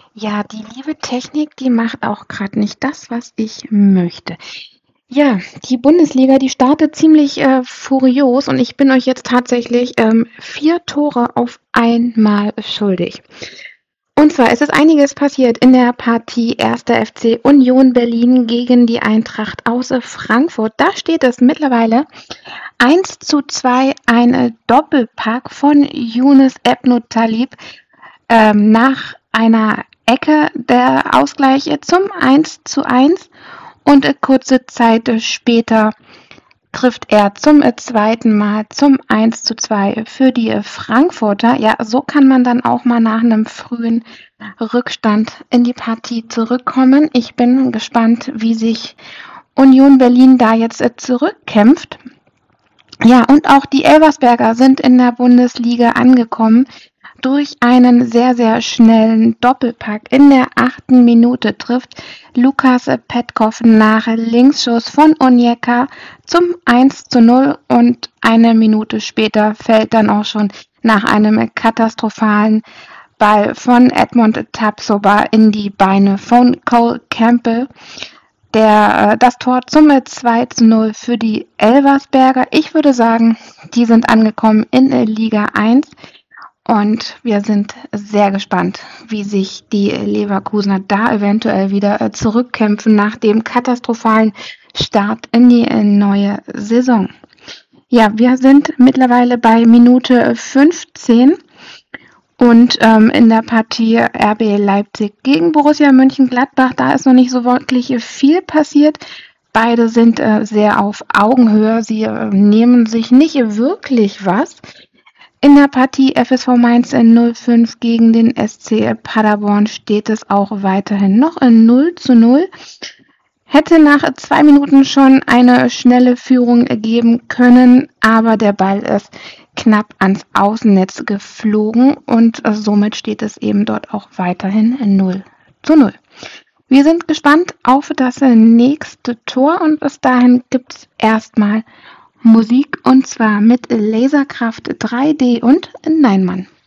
Ja, die liebe Technik, die macht auch gerade nicht das, was ich möchte. Ja, die Bundesliga, die startet ziemlich, furios und ich bin euch jetzt tatsächlich, 4 Tore auf einmal schuldig. Und zwar es ist einiges passiert in der Partie 1. FC Union Berlin gegen die Eintracht aus, Frankfurt. Da steht es mittlerweile 1:2, ein, Doppelpack von Younes Ebnou Talib nach einer Ecke der Ausgleich zum 1:1 und kurze Zeit später trifft er zum zweiten Mal zum 1:2 für die Frankfurter. Ja, so kann man dann auch mal nach einem frühen Rückstand in die Partie zurückkommen. Ich bin gespannt, wie sich Union Berlin da jetzt zurückkämpft. Ja, und auch die Elversberger sind in der Bundesliga angekommen. Durch einen sehr, sehr schnellen Doppelpack in der 8. Minute trifft Lukas Petkov nach Linksschuss von Onyeka zum 1:0 und eine Minute später fällt dann auch schon nach einem katastrophalen Ball von Edmond Tapsoba in die Beine von Cole Campbell das Tor zum 2:0 für die Elversberger. Ich würde sagen, die sind angekommen in Liga 1 und wir sind sehr gespannt, wie sich die Leverkusener da eventuell wieder zurückkämpfen nach dem katastrophalen Start in die neue Saison. Ja, wir sind mittlerweile bei Minute 15 und in der Partie RB Leipzig gegen Borussia Mönchengladbach, da ist noch nicht so wirklich viel passiert. Beide sind sehr auf Augenhöhe. Sie nehmen sich nicht wirklich was. In der Partie FSV Mainz 05 gegen den SC Paderborn steht es auch weiterhin noch in 0:0. Hätte nach 2 Minuten schon eine schnelle Führung geben können, aber der Ball ist knapp ans Außennetz geflogen und somit steht es eben dort auch weiterhin 0:0. Wir sind gespannt auf das nächste Tor und bis dahin gibt es erstmal Musik und zwar mit Laserkraft 3D und Neinmann.